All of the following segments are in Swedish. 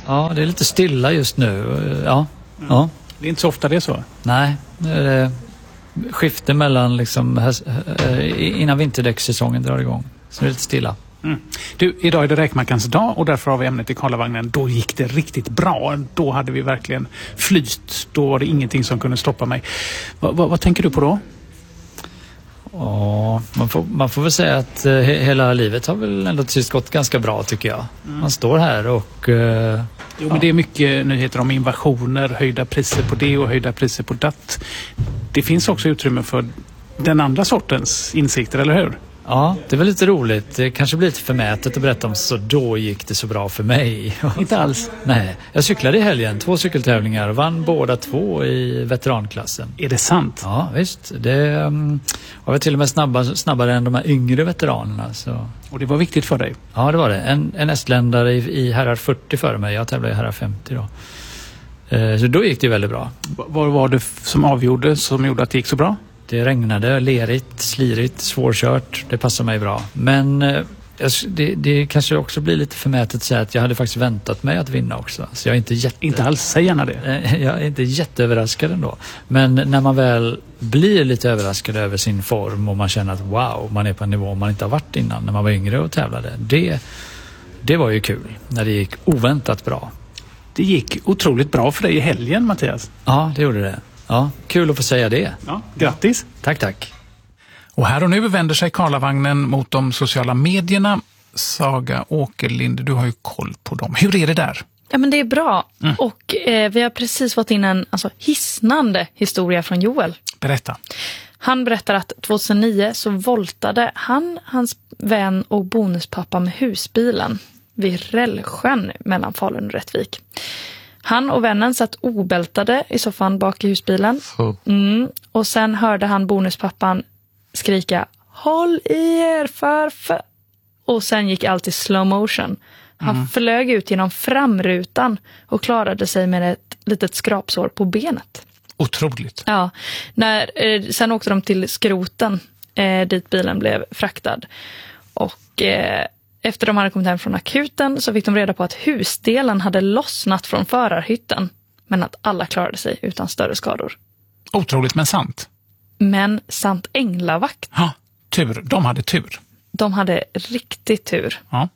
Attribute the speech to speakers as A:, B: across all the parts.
A: Ja, det är lite stilla just nu. Ja. Ja.
B: Det är inte så ofta det är så.
A: Nej, nu är det skifte mellan liksom, innan vinterdäckssäsongen drar igång. Så det är lite stilla.
B: Mm. Du, idag är det räkmackans dag och därför har vi ämnet i Karlavagnen. Då gick det riktigt bra. Då hade vi verkligen flyt. Då var det ingenting som kunde stoppa mig. Vad tänker du på då?
A: Ja, man får väl säga att hela livet har väl ändå till sist gått ganska bra, tycker jag. Man står här och...
B: Jo, men det är mycket nyheter om invasioner, höjda priser på det och höjda priser på datt. Det finns också utrymme för den andra sortens insikter, eller hur?
A: Ja, det är väl lite roligt. Det kanske blir lite förmätet att berätta om så då gick det så bra för mig.
B: Inte alls.
A: Nej, jag cyklade i helgen 2 cykeltävlingar och vann båda 2 i veteranklassen.
B: Är det sant?
A: Ja, visst. Det var till och med snabbare än de här yngre veteranerna. Så.
B: Och det var viktigt för dig?
A: Ja, det var det. En estländare i herrar 40 före mig. Jag tävlade i herrar 50 då. Så då gick det väldigt bra.
B: Vad var det som gjorde att det gick så bra?
A: Det regnade, lerigt, slirigt, svårkört. Det passar mig bra. Men det kanske också blir lite förmätet att säga att jag hade faktiskt väntat mig att vinna också. Så jag är
B: inte alls, säg gärna det.
A: Jag är inte jätteöverraskad ändå. Men när man väl blir lite överraskad över sin form och man känner att wow, man är på en nivå man inte har varit innan när man var yngre och tävlade. Det var ju kul när det gick oväntat bra.
B: Det gick otroligt bra för dig i helgen, Mattias.
A: Ja, det gjorde det. Ja, kul att få säga det.
B: Ja, grattis.
A: Tack.
B: Och här och nu vänder sig Karlavagnen mot de sociala medierna. Saga Åkerlind, du har ju koll på dem. Hur är det där?
C: Ja, men det är bra. Och vi har precis fått in en hisnande historia från Joel.
B: Berätta.
C: Han berättar att 2009 så voltade hans vän och bonuspappa med husbilen vid Rällsjön mellan Falun och Rättvik. Han och vännen satt obältade i soffan bak i husbilen. Och sen hörde han bonuspappan skrika "Håll i er för." Och sen gick allt i slow motion. Han flög ut genom framrutan och klarade sig med ett litet skrapsår på benet.
B: Otroligt.
C: Ja, sen åkte de till skroten dit bilen blev fraktad. Och efter de hade kommit hem från akuten så fick de reda på att husdelen hade lossnat från förarhytten. Men att alla klarade sig utan större skador.
B: Otroligt, men sant.
C: Men sant änglavakt.
B: Ja, tur. De hade tur.
C: De hade riktigt tur.
B: Ja.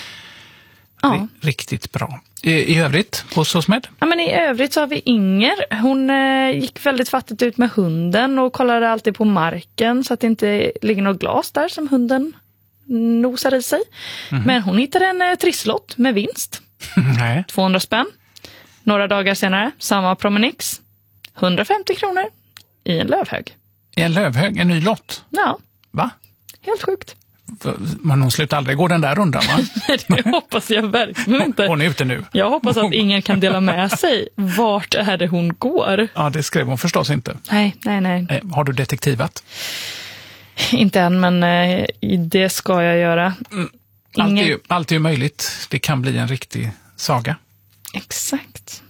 B: Riktigt bra. I övrigt hos Osmed?
C: Ja, men i övrigt så har vi Inger. Hon gick väldigt fattigt ut med hunden och kollade alltid på marken så att det inte ligger något glas där som hunden nosar i sig. Men hon hittade en trisslott med vinst. 200 spänn. Några dagar senare, samma promenix. 150 kronor i en lövhög.
B: I en lövhög? En ny lott?
C: Ja.
B: Va?
C: Helt sjukt.
B: Men hon slutar aldrig gå den där rundan, va?
C: Det hoppas jag verkligen inte.
B: Hon är ute nu.
C: Jag hoppas att ingen kan dela med sig. Vart är det hon går?
B: Ja, det skrev hon förstås inte.
C: Nej.
B: Har du detektivat?
C: Inte än, men det ska jag göra.
B: Allt är ju möjligt. Det kan bli en riktig saga.
C: Exakt.